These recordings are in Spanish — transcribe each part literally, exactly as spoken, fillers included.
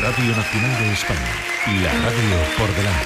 Radio Nacional de España. La radio por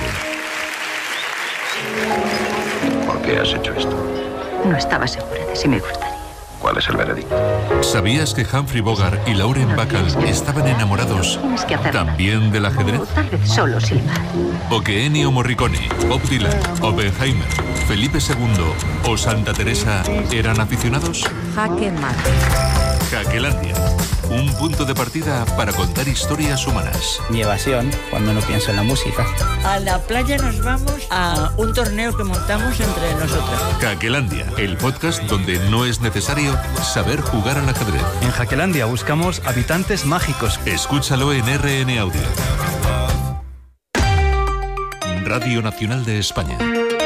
delante. ¿Por qué has hecho esto? No estaba segura de si me gustaría. ¿Cuál es el veredicto? ¿Sabías que Humphrey Bogart y Lauren No, Bacall tienes que- estaban enamorados Tienes que hacerlo. también del ajedrez? O tal vez solo silbar. ¿O que Ennio Morricone, Bob Dylan, Oppenheimer, Felipe segundo o Santa Teresa eran aficionados? Jaque mate. Jaquelandia, un punto de partida para contar historias humanas. Mi evasión cuando no pienso en la música. A la playa nos vamos a un torneo que montamos entre nosotras. Jaquelandia, el podcast donde no es necesario saber jugar al ajedrez. En Jaquelandia buscamos habitantes mágicos. Escúchalo en R N Audio. Radio Nacional de España.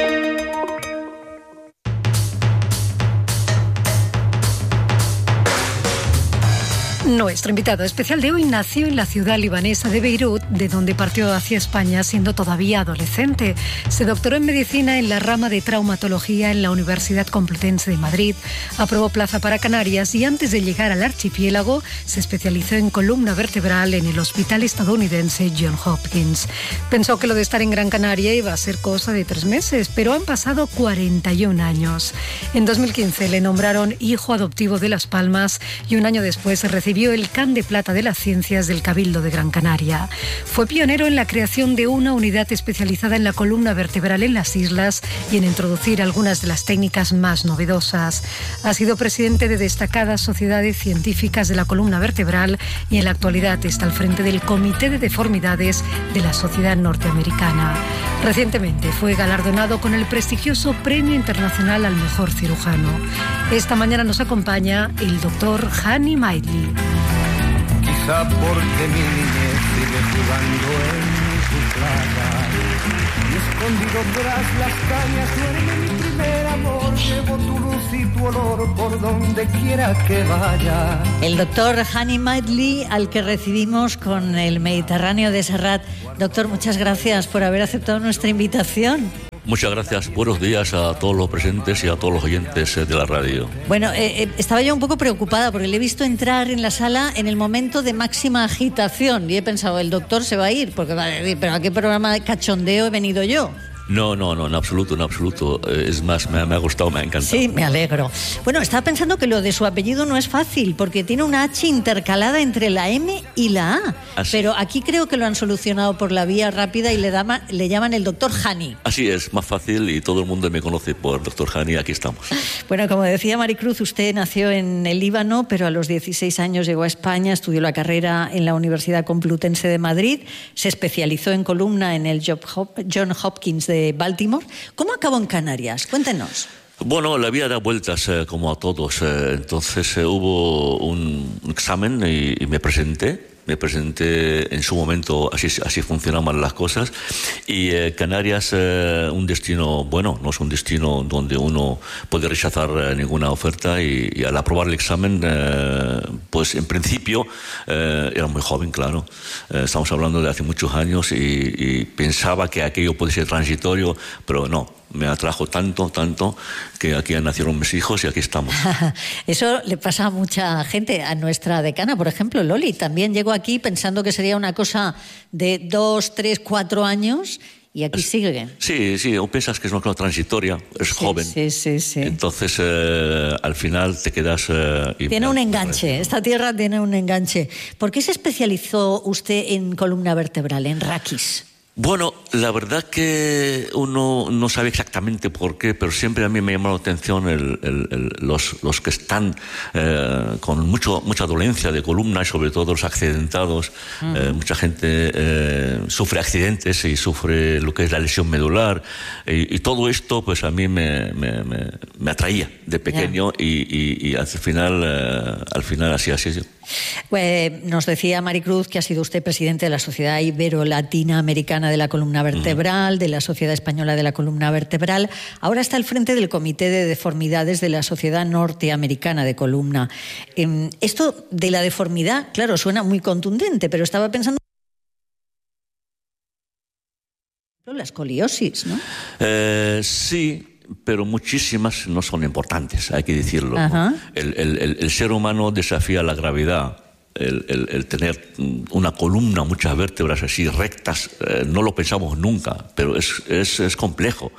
Nuestro invitado especial de hoy nació en la ciudad libanesa de Beirut, de donde partió hacia España siendo todavía adolescente. Se doctoró en medicina en la rama de traumatología en la Universidad Complutense de Madrid, aprobó plaza para Canarias y antes de llegar al archipiélago se especializó en columna vertebral en el hospital estadounidense Johns Hopkins. Pensó que lo de estar en Gran Canaria iba a ser cosa de tres meses, pero han pasado cuarenta y un años. En dos mil quince le nombraron hijo adoptivo de Las Palmas y un año después recibió el Can de Plata de las Ciencias del Cabildo de Gran Canaria. Fue pionero en la creación de una unidad especializada en la columna vertebral en las islas y en introducir algunas de las técnicas más novedosas. Ha sido presidente de destacadas sociedades científicas de la columna vertebral y en la actualidad está al frente del Comité de Deformidades de la Sociedad Norteamericana. Recientemente fue galardonado con el prestigioso Premio Internacional al Mejor Cirujano. Esta mañana nos acompaña el doctor Hani Maidli. Quizá porque mi niñez sigue jugando en su playa y escondido tras las cañas duerme mi primer amor. Llevo tu luz y tu olor por donde quiera que vaya. El doctor Hani Maidli, al que recibimos con el Mediterráneo de Serrat. Doctor, muchas gracias por haber aceptado nuestra invitación. Muchas gracias. Buenos días a todos los presentes y a todos los oyentes de la radio. Bueno, eh, eh, estaba yo un poco preocupada porque le he visto entrar en la sala en el momento de máxima agitación y he pensado, el doctor se va a ir, porque va a decir, pero ¿a qué programa de cachondeo he venido yo? No, no, no, en absoluto, en absoluto. Es más, me, me ha gustado, me ha encantado. Sí, me alegro. Bueno, estaba pensando que lo de su apellido no es fácil, porque tiene una H intercalada entre la M y la A. Así. Pero aquí creo que lo han solucionado por la vía rápida y le, dama, le llaman el doctor Hani. Así es, más fácil y todo el mundo me conoce por doctor Hani, aquí estamos. Bueno, como decía Maricruz, usted nació en el Líbano, pero a los dieciséis años llegó a España, estudió la carrera en la Universidad Complutense de Madrid, se especializó en columna en el Johns Hopkins de Baltimore. ¿Cómo acabó en Canarias? Cuéntenos. Bueno, la vida da vueltas eh, como a todos. Eh, entonces eh, hubo un examen y, y me presenté. Me presenté en su momento, así, así funcionaban las cosas. Y eh, Canarias, eh, un destino bueno, no es un destino donde uno puede rechazar eh, ninguna oferta. Y, y al aprobar el examen, eh, pues en principio, eh, era muy joven, claro. Eh, estamos hablando de hace muchos años y, y pensaba que aquello podía ser transitorio, pero no. Me atrajo tanto, tanto, que aquí nacieron mis hijos y aquí estamos. Eso le pasa a mucha gente. A nuestra decana, por ejemplo, Loli, también llegó aquí pensando que sería una cosa de dos, tres, cuatro años y aquí sigue. Sí, sí, o piensas que es una cosa transitoria, es sí, joven. Sí, sí, sí. Entonces, eh, al final te quedas... Eh, y tiene un enganche, esta tierra tiene un enganche. ¿Por qué se especializó usted en columna vertebral, en raquis? Bueno, la verdad que uno no sabe exactamente por qué, pero siempre a mí me llama la atención el, el, el, los, los que están eh, con mucho, mucha dolencia de columna y sobre todo los accidentados. Uh-huh. Eh, mucha gente eh, sufre accidentes y sufre lo que es la lesión medular y, y todo esto pues a mí me, me, me, me atraía de pequeño yeah. y, y, y al final, eh, al final así, así, así. Pues nos decía Maricruz que ha sido usted presidente de la Sociedad Ibero-Latinoamericana de la Columna Vertebral, uh-huh. de la Sociedad Española de la Columna Vertebral. Ahora está al frente del Comité de Deformidades de la Sociedad Norteamericana de Columna. Eh, esto de la deformidad, claro, suena muy contundente, pero estaba pensando en la escoliosis, ¿no? Eh, sí. Pero muchísimas no son importantes, hay que decirlo, ¿no? El, el, el, el ser humano desafía la gravedad El, el, el tener una columna, muchas vértebras así rectas, eh, no lo pensamos nunca, pero es, es, es complejo.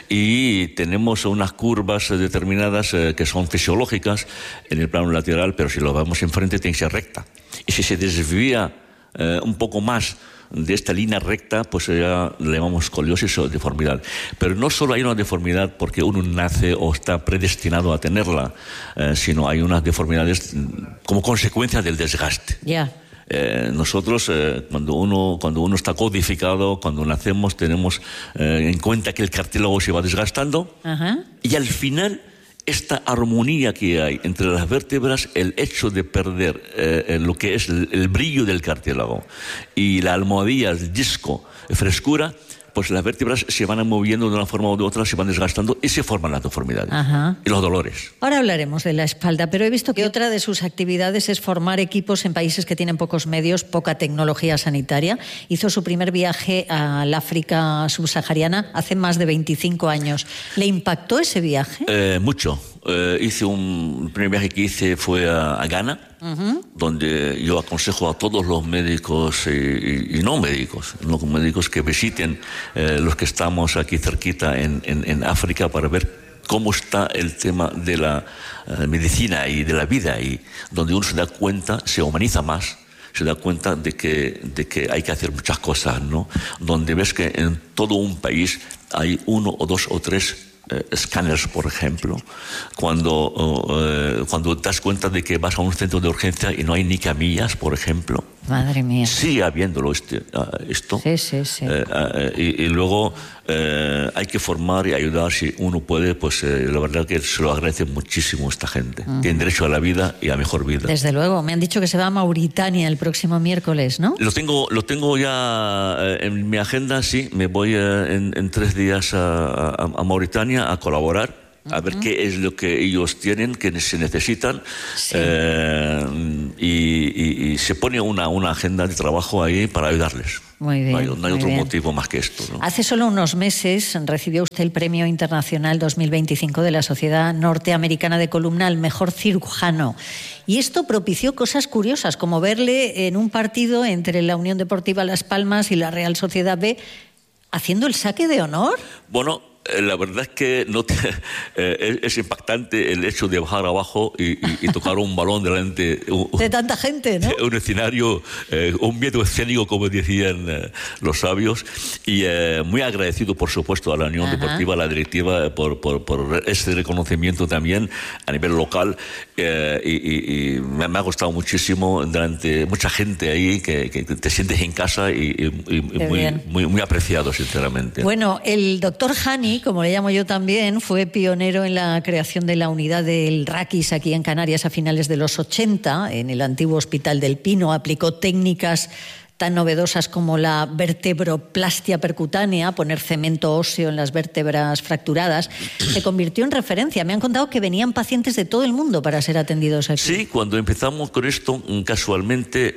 Y tenemos unas curvas determinadas eh, que son fisiológicas en el plano lateral, pero si lo vemos enfrente tiene que ser recta. Y si se desvía eh, un poco más de esta línea recta, pues ya le llamamos escoliosis o deformidad. Pero no solo hay una deformidad porque uno nace o está predestinado a tenerla, eh, sino hay unas deformidades como consecuencia del desgaste. Ya. Yeah. Eh, nosotros, eh, cuando uno cuando uno está codificado, cuando nacemos, tenemos eh, en cuenta que el cartílago se va desgastando. Uh-huh. Y al final, esta armonía que hay entre las vértebras, el hecho de perder eh, lo que es el, el brillo del cartílago y la almohadilla, el disco, frescura, pues las vértebras se van moviendo de una forma u de otra, se van desgastando y se forman las deformidades. Ajá. Y los dolores. Ahora hablaremos de la espalda, pero he visto que otra de sus actividades es formar equipos en países que tienen pocos medios, poca tecnología sanitaria. Hizo su primer viaje al África subsahariana hace más de veinticinco años. ¿Le impactó ese viaje? Eh, mucho. Eh, hice un, el primer viaje que hice fue a, a Ghana, uh-huh. donde yo aconsejo a todos los médicos y, y, y no médicos, no médicos que visiten eh, los que estamos aquí cerquita en, en, en África para ver cómo está el tema de la uh, medicina y de la vida, y donde uno se da cuenta, se humaniza más, se da cuenta de que, de que hay que hacer muchas cosas, ¿no? Donde ves que en todo un país hay uno o dos o tres Eh, escáneres, por ejemplo, cuando, eh, cuando te das cuenta de que vas a un centro de urgencia y no hay ni camillas, por ejemplo. Madre mía. Sigue habiéndolo este, uh, esto. Sí, sí, sí. Eh, uh, y, y luego eh, hay que formar y ayudar si uno puede, pues eh, la verdad que se lo agradece muchísimo esta gente. Uh-huh. Tienen derecho a la vida y a mejor vida. Desde luego. Me han dicho que se va a Mauritania el próximo miércoles, ¿no? Lo tengo, lo tengo ya eh, en mi agenda, sí. Me voy eh, en, en tres días a, a, a Mauritania a colaborar, a uh-huh. ver qué es lo que ellos tienen, que se necesitan, sí. eh, y, y, y se pone una, una agenda de trabajo ahí para ayudarles. Muy bien. No hay, no hay otro bien. motivo más que esto, ¿no? Hace solo unos meses recibió usted el Premio Internacional dos mil veinticinco de la Sociedad Norteamericana de Columna al mejor cirujano. Y esto propició cosas curiosas, como verle en un partido entre la Unión Deportiva Las Palmas y la Real Sociedad B haciendo el saque de honor. Bueno, la verdad es que no te, eh, es impactante el hecho de bajar abajo y, y, y tocar un balón delante un, de tanta gente, ¿no? Un escenario, eh, un miedo escénico, como decían eh, los sabios, y eh, muy agradecido, por supuesto, a la Unión Ajá. Deportiva, a la directiva, por, por, por este reconocimiento también a nivel local, eh, y, y, y me, me ha gustado muchísimo delante mucha gente ahí que, que te sientes en casa y, y, y muy, muy, muy apreciado, sinceramente. Bueno, el doctor Hani, como le llamo yo también, fue pionero en la creación de la unidad del raquis aquí en Canarias a finales de los ochenta, en el antiguo Hospital del Pino. Aplicó técnicas tan novedosas como la vertebroplastia percutánea, poner cemento óseo en las vértebras fracturadas. Se convirtió en referencia. Me han contado que venían pacientes de todo el mundo para ser atendidos aquí. Sí, cuando empezamos con esto, casualmente,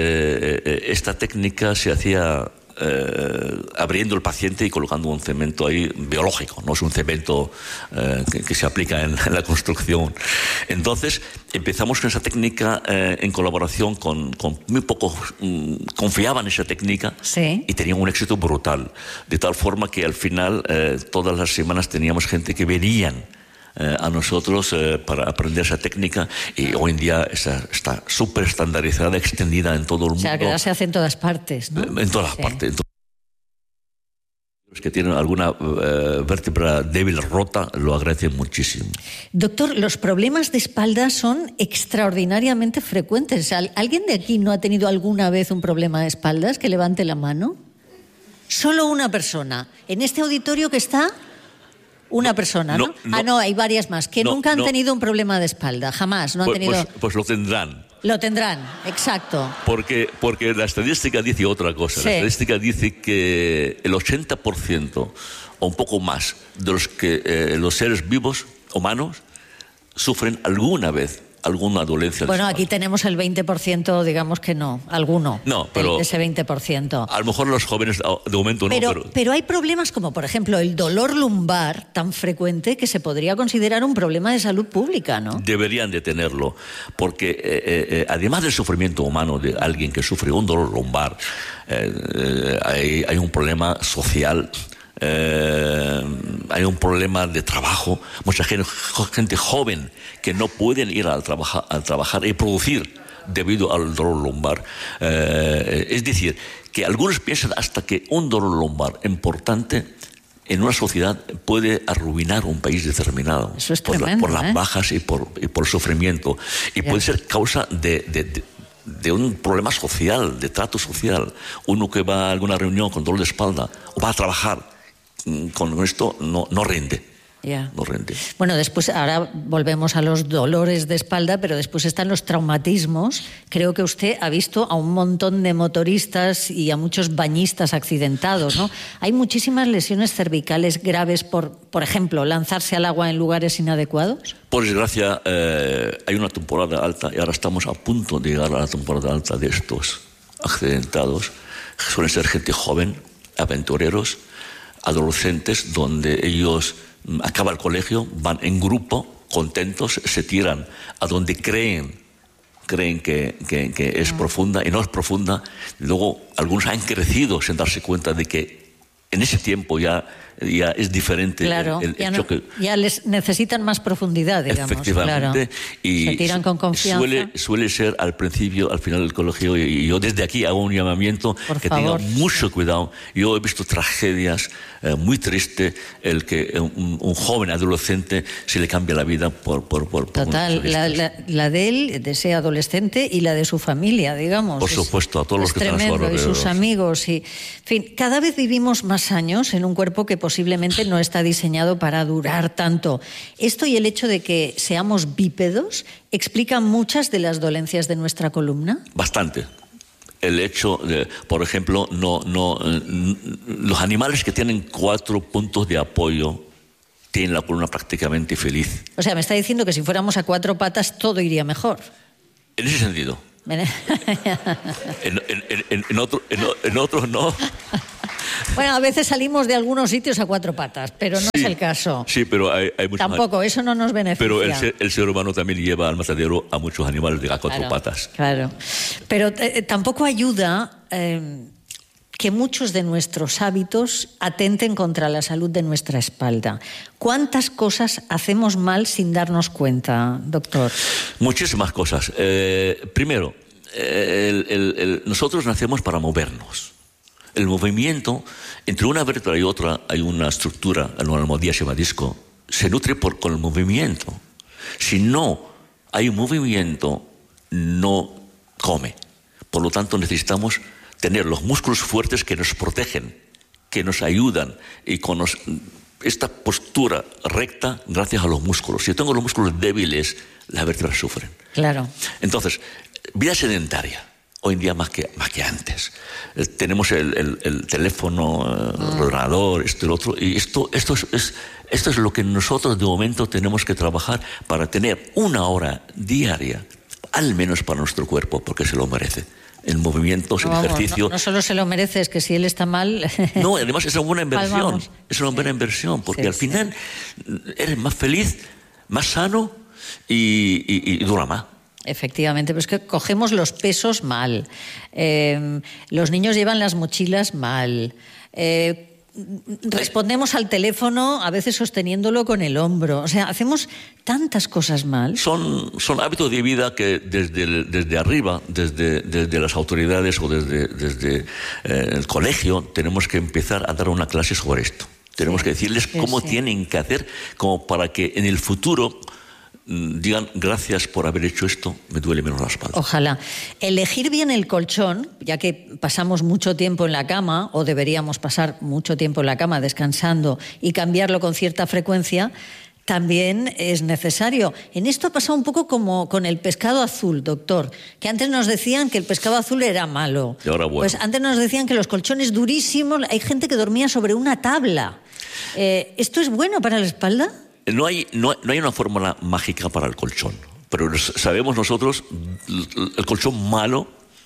eh, esta técnica se hacía Eh, abriendo el paciente y colocando un cemento ahí biológico, no es un cemento eh, que, que se aplica en, en la construcción. Entonces empezamos con esa técnica eh, en colaboración con, con muy pocos, um, confiaban en esa técnica, sí. y tenían un éxito brutal, de tal forma que al final eh, todas las semanas teníamos gente que venían Eh, a nosotros eh, para aprender esa técnica, y hoy en día está, está súper estandarizada, extendida en todo el mundo. O sea, que ya se hace en todas partes, ¿no? En todas sí. partes. En to- los que tienen alguna eh, vértebra débil rota lo agradecen muchísimo. Doctor, los problemas de espalda son extraordinariamente frecuentes. ¿Alguien de aquí no ha tenido alguna vez un problema de espaldas? Que levante la mano. Solo una persona. En este auditorio que está... Una persona, ¿no? no, no ah, no, hay varias más, que no, nunca han no. tenido un problema de espalda, jamás, no han Pues, tenido... pues, pues lo tendrán. Lo tendrán, exacto. Porque, porque la estadística dice otra cosa. Sí. La estadística dice que el ochenta por ciento o un poco más de los, que, eh, los seres vivos, humanos, sufren alguna vez alguna dolencia. Bueno, aquí tenemos el veinte por ciento, digamos que no, alguno. No, pero ese veinte por ciento. A lo mejor los jóvenes de momento no, pero, pero... Pero hay problemas como, por ejemplo, el dolor lumbar tan frecuente que se podría considerar un problema de salud pública, ¿no? Deberían de tenerlo, porque eh, eh, además del sufrimiento humano de alguien que sufre un dolor lumbar, eh, eh, hay, hay un problema social. Eh, hay un problema de trabajo, mucha gente, gente joven que no pueden ir al trabajar, al trabajar y producir debido al dolor lumbar. Eh, es decir, que algunos piensan hasta que un dolor lumbar importante en una sociedad puede arruinar un país determinado. Eso es por, tremendo, la, por ¿eh? las bajas y por, y por el sufrimiento. Y ya. puede ser causa de... de, de de un problema social, de trato social. Uno que va a alguna reunión con dolor de espalda o va a trabajar con esto no, no rinde. Yeah. No rinde. Bueno, después, ahora volvemos a los dolores de espalda, pero después están los traumatismos. Creo que usted ha visto a un montón de motoristas y a muchos bañistas accidentados, ¿no? Hay muchísimas lesiones cervicales graves por, por ejemplo, lanzarse al agua en lugares inadecuados. Por desgracia, eh, hay una temporada alta y ahora estamos a punto de llegar a la temporada alta de estos accidentados. Suelen ser gente joven, aventureros, adolescentes, donde ellos acaban el colegio, van en grupo, contentos, se tiran a donde creen creen que, que, que es profunda y no es profunda. Luego algunos han crecido sin darse cuenta de que en ese tiempo ya, ya es diferente. Claro, el, el ya, hecho no, que, ya les necesitan más profundidad, digamos. efectivamente, claro. y se tiran con confianza. Suele, suele ser al principio, al final del colegio, y yo desde aquí hago un llamamiento Por que favor. tengan mucho cuidado. Yo he visto tragedias eh, muy tristes, el que un, un joven adolescente se le cambia la vida por... por, por, por Total, la, la, la de él, de ese adolescente, y la de su familia, digamos. Por supuesto, a todos los es que están a su tremendo, y alrededor. sus amigos. Y, en fin, cada vez vivimos más años en un cuerpo que posiblemente no está diseñado para durar tanto. Esto y el hecho de que seamos bípedos explican muchas de las dolencias de nuestra columna. Bastante. El hecho de, por ejemplo, no, no, los animales que tienen cuatro puntos de apoyo tienen la columna prácticamente feliz. O sea, me está diciendo que si fuéramos a cuatro patas todo iría mejor. En ese sentido. en, en, en, en, otro, en, en otros no. Bueno, a veces salimos de algunos sitios a cuatro patas, pero no sí, es el caso. Sí, pero hay, hay muchos. Tampoco, eso no nos beneficia. Pero el ser, el ser humano también lleva al matadero a muchos animales de a cuatro claro, patas. Claro. Pero eh, tampoco ayuda eh, que muchos de nuestros hábitos atenten contra la salud de nuestra espalda. ¿Cuántas cosas hacemos mal sin darnos cuenta, doctor? Muchísimas cosas. Eh, primero, el, el, el, nosotros nacemos para movernos. El movimiento, entre una vértebra y otra hay una estructura, una almohadilla se llama disco, se nutre por, con el movimiento. Si no hay movimiento, no come. Por lo tanto, necesitamos tener los músculos fuertes que nos protegen, que nos ayudan, y con los, esta postura recta gracias a los músculos. Si yo tengo los músculos débiles, las vértebras sufren. Claro. Entonces, vida sedentaria. Hoy en día más que, más que antes. Eh, tenemos el, el, el teléfono, el mm. ordenador, esto y lo otro. Y esto, esto, es, es, esto es lo que nosotros de momento tenemos que trabajar para tener una hora diaria, al menos para nuestro cuerpo, porque se lo merece. El movimiento, el no, ejercicio. No, no solo se lo merece, es que si él está mal... No, además es una buena inversión. Palmamos. Es una buena inversión, porque sí, al final sí. eres más feliz, más sano y, y, y dura más. Efectivamente, pero es que cogemos los pesos mal, eh, los niños llevan las mochilas mal, eh, respondemos al teléfono a veces sosteniéndolo con el hombro, o sea, hacemos tantas cosas mal. Son, son hábitos de vida que desde, el, desde arriba, desde, desde las autoridades o desde, desde eh, el colegio, tenemos que empezar a dar una clase sobre esto. Tenemos sí, que decirles sí, cómo sí. tienen que hacer, como para que en el futuro digan gracias por haber hecho esto, me duele menos la espalda. Ojalá. Elegir bien el colchón, ya que pasamos mucho tiempo en la cama, o deberíamos pasar mucho tiempo en la cama descansando, y cambiarlo con cierta frecuencia, también es necesario. En esto ha pasado un poco como con el pescado azul, doctor, que antes nos decían que el pescado azul era malo. Y ahora bueno. Pues antes nos decían que los colchones durísimos, hay gente que dormía sobre una tabla. Eh, ¿Esto es bueno para la espalda? No hay, no, no hay una fórmula mágica para el colchón, Pero sabemos nosotros, el colchón malo,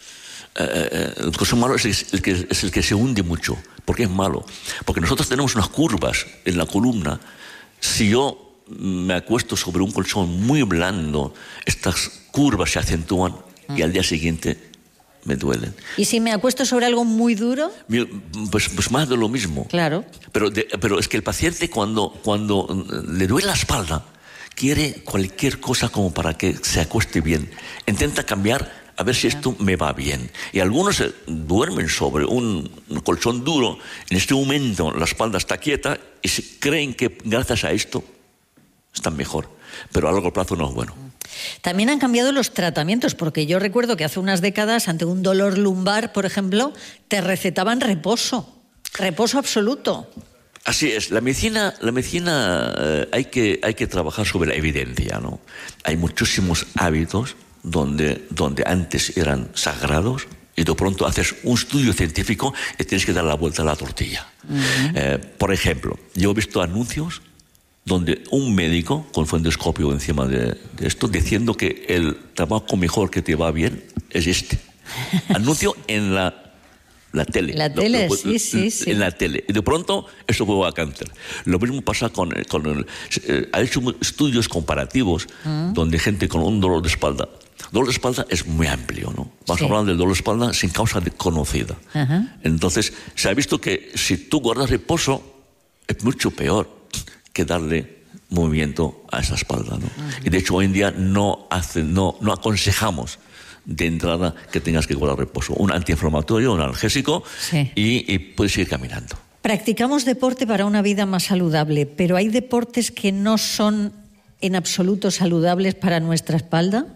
eh, el colchón malo es el, que, es el que se hunde mucho. ¿Por qué es malo? Porque nosotros tenemos unas curvas en la columna. Si yo me acuesto sobre un colchón muy blando, estas curvas se acentúan y al día siguiente me duelen. ¿Y si me acuesto sobre algo muy duro? Pues, pues más de lo mismo. Claro. Pero, de, pero es que el paciente cuando, cuando le duele la espalda, quiere cualquier cosa como para que se acueste bien. Intenta cambiar a ver si esto me va bien. Y algunos se duermen sobre un, un colchón duro. En este momento la espalda está quieta y se creen que gracias a esto están mejor. Pero a largo plazo no es bueno. También han cambiado los tratamientos, porque yo recuerdo que hace unas décadas, ante un dolor lumbar, por ejemplo, te recetaban reposo. Reposo absoluto. Así es, la medicina, la medicina eh, hay que, hay que trabajar sobre la evidencia, ¿no? Hay muchísimos hábitos donde, donde antes eran sagrados y de pronto haces un estudio científico y tienes que dar la vuelta a la tortilla. Uh-huh. eh, por ejemplo, yo he visto anuncios donde un médico con fundoscopio encima de, de esto diciendo que el tabaco mejor que te va bien es este. Anuncio en la La tele. La tele, lo, lo, sí, sí, sí. En la tele. Y de pronto, eso provoca cáncer. Lo mismo pasa con... con el, eh, ha hecho estudios comparativos mm. donde gente con un dolor de espalda... Dolor de espalda es muy amplio, ¿no? Vamos sí. a hablar del dolor de espalda sin causa conocida. Uh-huh. Entonces, se ha visto que si tú guardas reposo, es mucho peor que darle movimiento a esa espalda, ¿no? Uh-huh. Y de hecho, hoy en día no, hace, no, no aconsejamos de entrada que tengas que guardar reposo. Un antiinflamatorio, un analgésico sí. y, y puedes ir caminando. Practicamos deporte para una vida más saludable, pero ¿hay deportes que no son en absoluto saludables para nuestra espalda?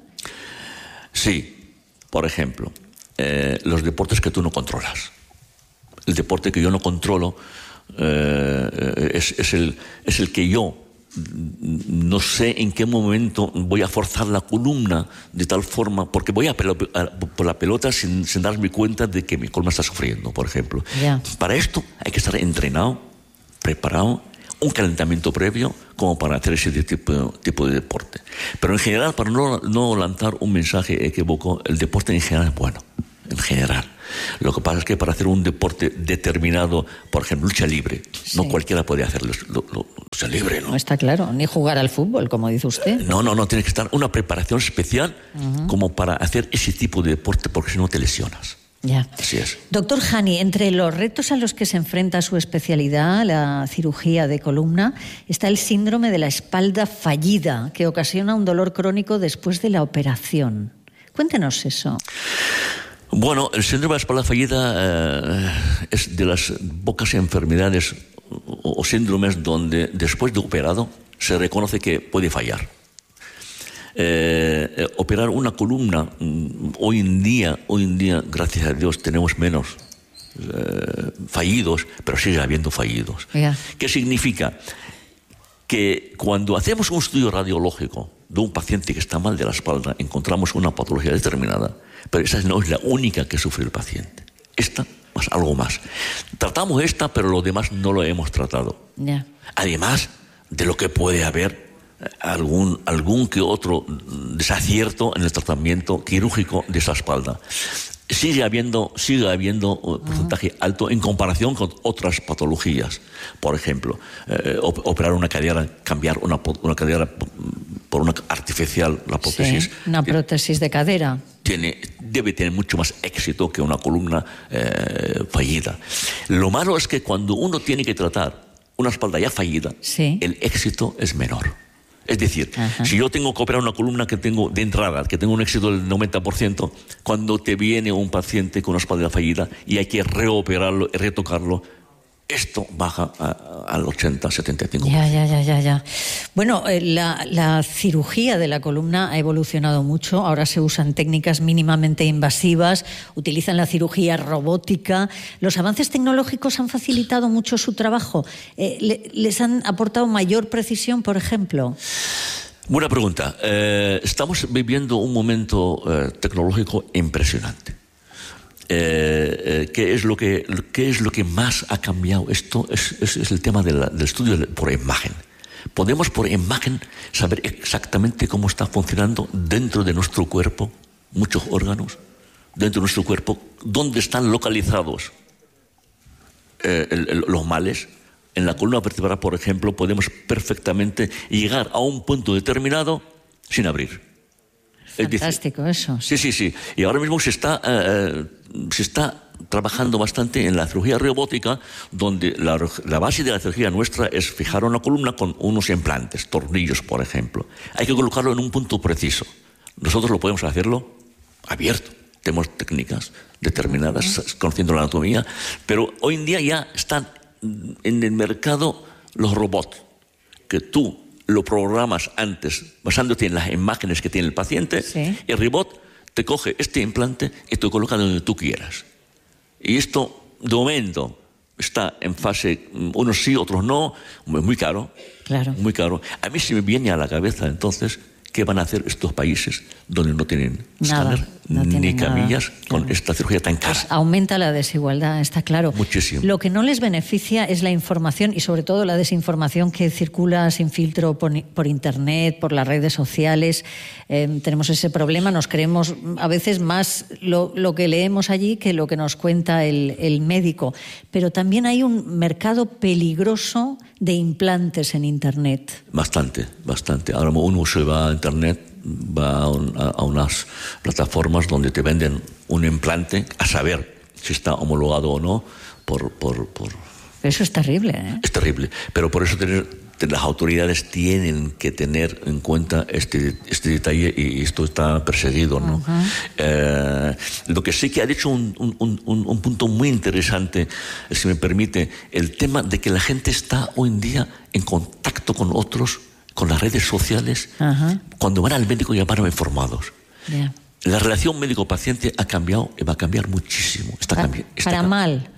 Sí. Por ejemplo, eh, los deportes que tú no controlas. El deporte que yo no controlo eh, es, es, el, es el que yo no sé en qué momento voy a forzar la columna de tal forma, porque voy a, pelo, a por la pelota sin, sin darme cuenta de que mi columna está sufriendo, por ejemplo. Yeah. Para esto hay que estar entrenado, preparado, un calentamiento previo como para hacer ese tipo, tipo de deporte. Pero en general, para no, no lanzar un mensaje equívoco, el deporte en general es bueno, en general. Lo que pasa es que para hacer un deporte determinado, por ejemplo, lucha libre, sí. no cualquiera puede hacer lo, lo, lucha libre, ¿no? No está claro, ni jugar al fútbol, como dice usted. No, no, no, tiene que estar una preparación especial uh-huh. como para hacer ese tipo de deporte, porque si no te lesionas. Ya. Así es. Doctor Hani, entre los retos a los que se enfrenta su especialidad, la cirugía de columna, está el síndrome de la espalda fallida, que ocasiona un dolor crónico después de la operación. Cuéntenos eso. Bueno, el síndrome de la espalda fallida eh, es de las pocas enfermedades o, o síndromes donde después de operado se reconoce que puede fallar. Eh, eh, operar una columna, hoy en día, hoy en día, gracias a Dios, tenemos menos eh, fallidos, pero sigue habiendo fallidos. Yeah. ¿Qué significa? Que cuando hacemos un estudio radiológico de un paciente que está mal de la espalda, encontramos una patología determinada, pero esa no es la única que sufre el paciente. Esta más algo más. Tratamos esta, pero lo demás no lo hemos tratado. Yeah. Además de lo que puede haber algún, algún que otro desacierto en el tratamiento quirúrgico de esa espalda. Sigue habiendo, sigue habiendo un porcentaje uh-huh. alto en comparación con otras patologías. Por ejemplo, eh, operar una cadera, cambiar una, una cadera por una artificial, la prótesis. Sí, una prótesis de cadera. Tiene, debe tener mucho más éxito que una columna eh, fallida. Lo malo es que cuando uno tiene que tratar una espalda ya fallida, sí. el éxito es menor. Es decir, ajá. si yo tengo que operar una columna que tengo de entrada, que tengo un éxito del noventa por ciento, cuando te viene un paciente con una espalda fallida y hay que reoperarlo, retocarlo, esto baja a, al ochenta, setenta y cinco por ciento. Ya, ya, ya, ya, ya. Bueno, eh, la, la cirugía de la columna ha evolucionado mucho. Ahora se usan técnicas mínimamente invasivas, utilizan la cirugía robótica. ¿Los avances tecnológicos han facilitado mucho su trabajo? Eh, le, ¿Les han aportado mayor precisión, por ejemplo? Buena pregunta. Eh, estamos viviendo un momento eh, tecnológico impresionante. Eh, eh, ¿qué es lo que qué es lo que más ha cambiado esto? Es, es, es el tema de la, del estudio por imagen. Podemos por imagen saber exactamente cómo está funcionando dentro de nuestro cuerpo, muchos órganos, dentro de nuestro cuerpo, dónde están localizados eh, el, el, los males. En la columna vertebral, por ejemplo, podemos perfectamente llegar a un punto determinado sin abrir. Fantástico eso. Sí, sí, sí. Y ahora mismo se está, eh, se está trabajando bastante en la cirugía robótica, donde la, la base de la cirugía nuestra es fijar una columna con unos implantes, tornillos, por ejemplo. Hay que colocarlo en un punto preciso. Nosotros lo podemos hacerlo abierto. Tenemos técnicas determinadas, uh-huh. conociendo la anatomía, pero hoy en día ya están en el mercado los robots, que tú lo programas antes, basándote en las imágenes que tiene el paciente, sí. y el robot te coge este implante y te coloca donde tú quieras. Y esto, de momento, está en fase, unos sí, otros no, muy caro, claro. muy caro. A mí se me viene a la cabeza, entonces, ¿qué van a hacer estos países donde no tienen nada, escáner no ni tienen camillas nada, con claro. esta cirugía tan cara? Pues aumenta la desigualdad, está claro. Muchísimo. Lo que no les beneficia es la información y sobre todo la desinformación que circula sin filtro por, por internet, por las redes sociales. Eh, tenemos ese problema, nos creemos a veces más lo, lo que leemos allí que lo que nos cuenta el, el médico. Pero también hay un mercado peligroso de implantes en internet. Bastante, bastante. Ahora uno se va a internet, va a, un, a, a unas plataformas donde te venden un implante a saber si está homologado o no por... por, por... Eso es terrible, ¿eh? Es terrible, pero por eso tener, las autoridades tienen que tener en cuenta este, este detalle y esto está perseguido, ¿no? Uh-huh. Eh, lo que sí que ha dicho un, un, un, un punto muy interesante, si me permite, el tema de que la gente está hoy en día en contacto con otros, con las redes sociales, uh-huh. cuando van al médico ya van informados. Yeah. La relación médico-paciente ha cambiado y va a cambiar muchísimo. Está para cambi- está para cambi- mal.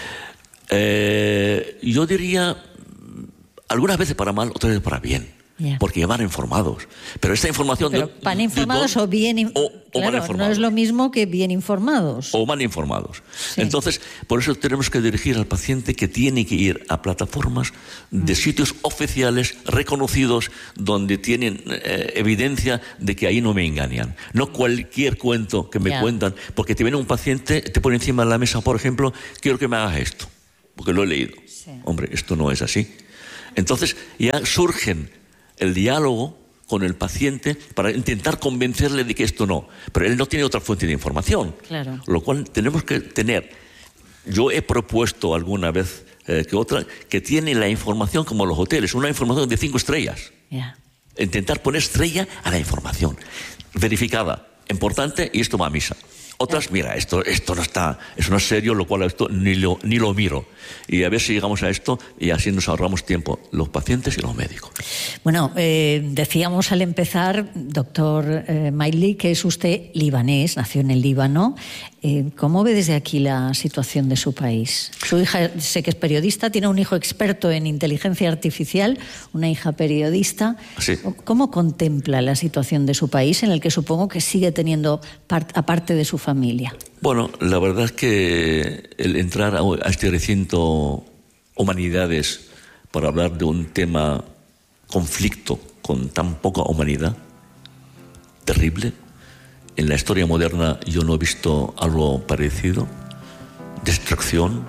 Eh, yo diría, algunas veces para mal, otras veces para bien. Yeah. Porque ya van informados. Pero esta información... Pero de, ¿van informados de, de, o bien in... o, o claro, mal informados? No es lo mismo que bien informados. O mal informados. Sí. Entonces, por eso tenemos que dirigir al paciente que tiene que ir a plataformas de sitios oficiales, reconocidos, donde tienen eh, evidencia de que ahí no me engañan. No cualquier cuento que me yeah. cuentan, porque te viene un paciente, te pone encima de la mesa, por ejemplo, quiero que me hagas esto, porque lo he leído. Sí. Hombre, esto no es así. Entonces, ya surgen el diálogo con el paciente para intentar convencerle de que esto no. Pero él no tiene otra fuente de información. Claro. Lo cual tenemos que tener. Yo he propuesto alguna vez eh, que otra, que tiene la información como los hoteles, una información de cinco estrellas. Yeah. Intentar poner estrella a la información. Verificada, importante, y esto va a misa. Otras, mira, esto, esto no está, eso no es serio, lo cual esto ni lo, ni lo miro. Y a ver si llegamos a esto y así nos ahorramos tiempo, los pacientes y los médicos. Bueno, eh, decíamos al empezar, doctor eh, Maili, que es usted libanés, nació en el Líbano. Eh, ¿Cómo ve desde aquí la situación de su país? Su hija, sé que es periodista, tiene un hijo experto en inteligencia artificial, una hija periodista. Sí. ¿Cómo contempla la situación de su país, en el que supongo que sigue teniendo, part, aparte de su familia? Bueno, la verdad es que el entrar a este recinto Humanidades para hablar de un tema conflicto con tan poca humanidad, terrible. En la historia moderna yo no he visto algo parecido. Destrucción,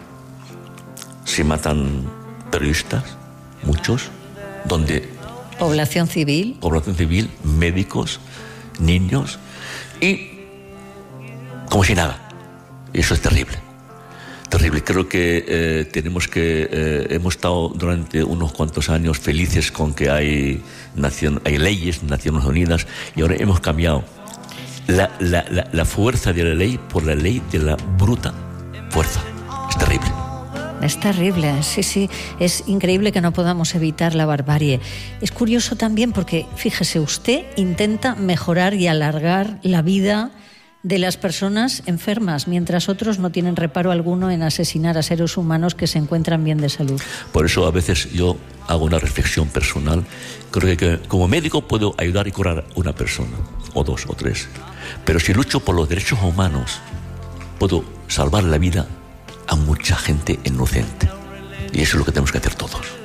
se matan periodistas, muchos, donde... Población civil. Población civil, médicos, niños, y como si nada. Y eso es terrible. Terrible. Creo que eh, tenemos que... Eh, hemos estado durante unos cuantos años felices con que hay, nacion, hay leyes, Naciones Unidas, y ahora hemos cambiado la, la, la, la fuerza de la ley por la ley de la bruta fuerza. Es terrible. Es terrible, sí, sí. Es increíble que no podamos evitar la barbarie. Es curioso también porque, fíjese, usted intenta mejorar y alargar la vida de las personas enfermas, mientras otros no tienen reparo alguno en asesinar a seres humanos que se encuentran bien de salud. Por eso a veces yo hago una reflexión personal. Creo que como médico puedo ayudar y curar a una persona, o dos, o tres. Pero si lucho por los derechos humanos, puedo salvar la vida a mucha gente inocente. Y eso es lo que tenemos que hacer todos.